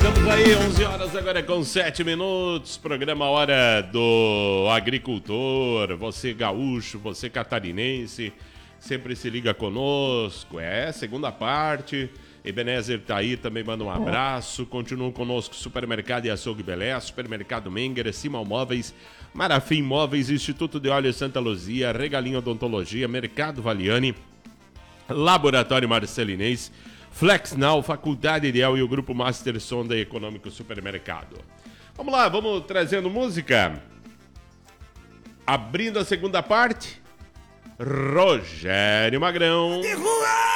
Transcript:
Estamos aí, 11 horas agora com 7 minutos, programa Hora do Agricultor, você gaúcho, você catarinense, sempre se liga conosco, segunda parte, Ebenezer tá aí, também manda um abraço, continuam conosco Supermercado e Açougue Belé, Supermercado Menger, Simal Móveis, Marafim Móveis, Instituto de Óleo Santa Luzia, Regalinho Odontologia, Mercado Valiani, Laboratório Marcelinês, Flex Now, Faculdade Ideal e o Grupo Master Sonda Econômico Supermercado. Vamos lá, vamos trazendo música. Abrindo a segunda parte, Rogério Magrão. De rua!